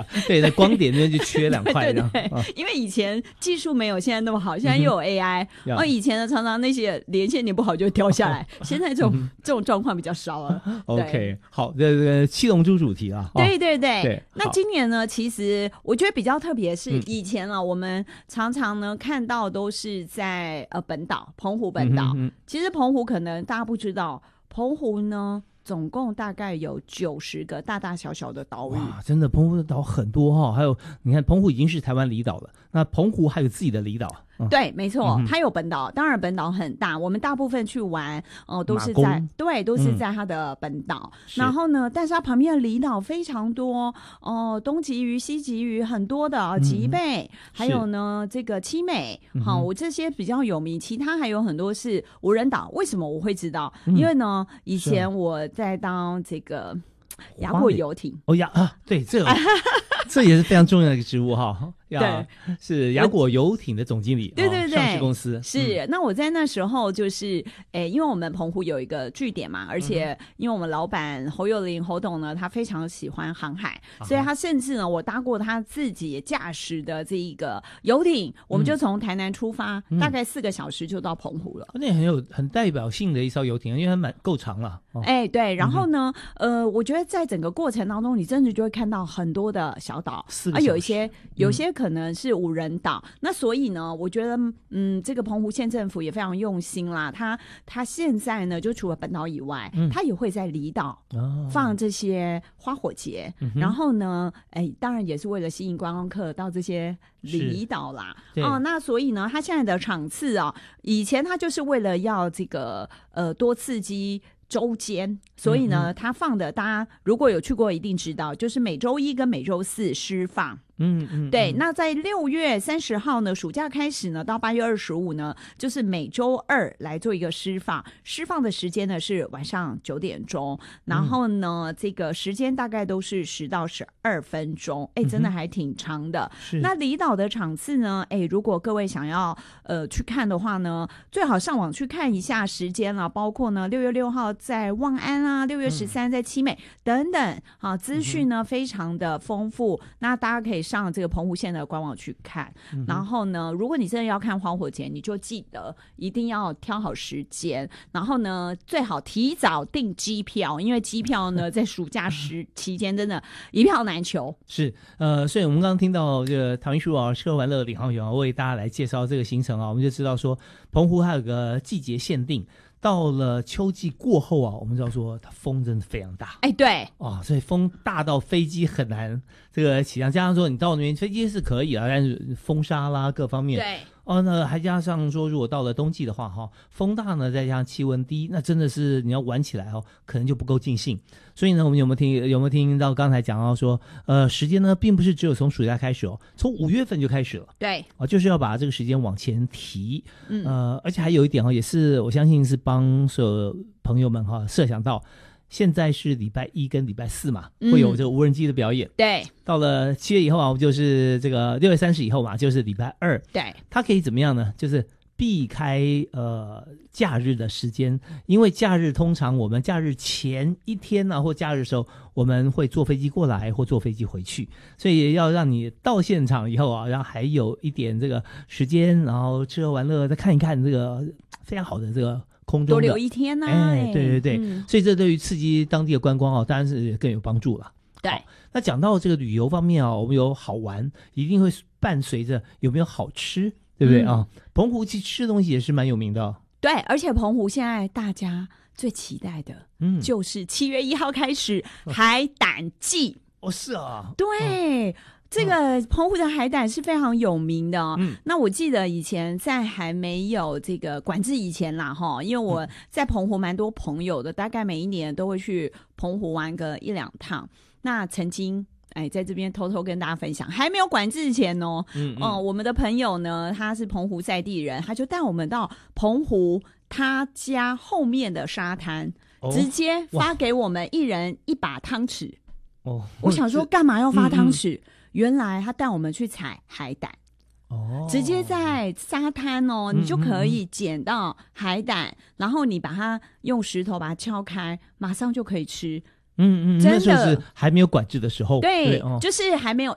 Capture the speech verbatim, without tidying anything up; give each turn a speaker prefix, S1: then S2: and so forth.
S1: 对，那光点那边就缺两块这样。
S2: 对对对、
S1: 啊，
S2: 因为以前技术没有现在那么好，现在又有 A I，、嗯哦、以前呢常常那些连线连不好就会掉下来，现在这种、嗯、这种状况比较少了。
S1: OK， 好，这个七龙珠主题啊。
S2: 对对对。
S1: 对，
S2: 那今年呢，其实我觉得比较特别是以前啊、嗯，我们常常呢看到都是在呃本岛，澎湖本岛、嗯。其实澎湖可能大家不知道，澎湖呢总共大概有九十个大大小小的岛屿。
S1: 哇，真的澎湖的岛很多哈、哦，还有你看澎湖已经是台湾离岛了，那澎湖还有自己的离岛。嗯、
S2: 对，没错、嗯，它有本岛，当然本岛很大，我们大部分去玩哦、呃、都是在对，都是在它的本岛、嗯。然后呢，但是它旁边的离岛非常多哦、呃，东极屿、西极屿很多的，吉贝、嗯，还有呢这个七美，好、嗯，我这些比较有名，其他还有很多是无人岛。为什么我会知道？嗯、因为呢，以前我在当这个雅果游艇
S1: 哦呀啊，对，这这也是非常重要的一个职务哈。
S2: 对，
S1: 是雅果游艇的总经理，
S2: 对对对，
S1: 上市公司
S2: 是、嗯。那我在那时候就是，诶，因为我们澎湖有一个据点嘛，而且因为我们老板侯友林侯董呢，他非常喜欢航海，啊、所以他甚至呢，我搭过他自己驾驶的这一个游艇，我们就从台南出发，嗯、大概四个小时就到澎湖了。
S1: 那、嗯、很有很代表性的一艘游艇，因为它蛮够长了。
S2: 哎、哦，对，然后呢、嗯，呃，我觉得在整个过程当中，你真的就会看到很多的小岛，啊，有一些有些。可能是无人岛、嗯，那所以呢，我觉得，嗯，这个澎湖县政府也非常用心啦。他他现在呢，就除了本岛以外，嗯、他也会在离岛放这些花火节，哦、然后呢，哎，当然也是为了吸引观光客到这些离岛啦。哦，那所以呢，他现在的场次啊、哦，以前他就是为了要这个呃多刺激。周间，所以呢，嗯、他放的大家如果有去过，一定知道，就是每周一跟每周四释放。
S1: 嗯嗯，
S2: 对。那在六月三十号呢，暑假开始呢，到八月二十五呢，就是每周二来做一个释放。释放的时间呢是晚上九点钟，然后呢，嗯、这个时间大概都是十到十二分钟，哎，真的还挺长的。嗯、那离岛的场次呢，哎，如果各位想要呃去看的话呢，最好上网去看一下时间了，包括呢六月六号在望安啊，六月十三在七美、嗯、等等，好，资讯呢、嗯、非常的丰富，那大家可以上这个澎湖县的官网去看、嗯、然后呢如果你真的要看花火节，你就记得一定要挑好时间，然后呢最好提早订机票，因为机票呢在暑假时期间真的一票难求。
S1: 是呃，所以我们刚刚听到这个唐秘书啊，吃喝玩乐领航员啊为大家来介绍这个行程啊，我们就知道说澎湖还有个季节限定，到了秋季过后啊，我们知道说它风真的非常大，
S2: 哎，对
S1: 哦，所以风大到飞机很难这个起降，加上说你到那边飞机是可以啊，但是风沙啦各方面，
S2: 对
S1: 哦，那还加上说如果到了冬季的话哈，风大呢，再加上气温低，那真的是你要玩起来哦，可能就不够尽兴。所以呢，我们有没有听有没有听到刚才讲到说，呃，时间呢并不是只有从暑假开始哦，从五月份就开始了，
S2: 对，
S1: 哦，就是要把这个时间往前提，嗯，呃，而且还有一点哦，也是我相信是帮所有朋友们哈、哦、设想到。现在是礼拜一跟礼拜四嘛，会有这个无人机的表演。
S2: 嗯、对，
S1: 到了七月以后啊，我们就是这个六月三十以后嘛，就是礼拜二。
S2: 对，
S1: 它可以怎么样呢？就是避开呃假日的时间，因为假日通常我们假日前一天呢、啊，或假日的时候，我们会坐飞机过来或坐飞机回去，所以要让你到现场以后啊，然后还有一点这个时间，然后吃喝玩乐，再看一看这个非常好的这个。空中
S2: 多留一天呢、
S1: 啊，哎，对对对、嗯，所以这对于刺激当地的观光哦，当然是更有帮助了。
S2: 对，
S1: 那讲到这个旅游方面啊，我们有好玩，一定会伴随着有没有好吃，对不对、嗯、啊？澎湖其实吃的东西也是蛮有名的、哦。
S2: 对，而且澎湖现在大家最期待的，嗯，就是七月一号开始、嗯、海胆季。
S1: 哦，是啊，
S2: 对。嗯这个澎湖的海胆是非常有名的、哦嗯、那我记得以前在还没有这个管制以前啦齁，因为我在澎湖蛮多朋友的，大概每一年都会去澎湖玩个一两趟。那曾经哎，在这边偷偷跟大家分享，还没有管制前哦，嗯嗯、呃，我们的朋友呢，他是澎湖在地人，他就带我们到澎湖他家后面的沙滩、哦、直接发给我们一人一把汤匙。哦，我想说干嘛要发汤匙、嗯嗯，原来他带我们去采海胆，哦，直接在沙滩哦，你就可以捡到海胆、嗯嗯嗯，然后你把它用石头把它敲开，马上就可以吃。
S1: 嗯嗯，那时候是还没有管制的时候，
S2: 对，对哦、就是还没有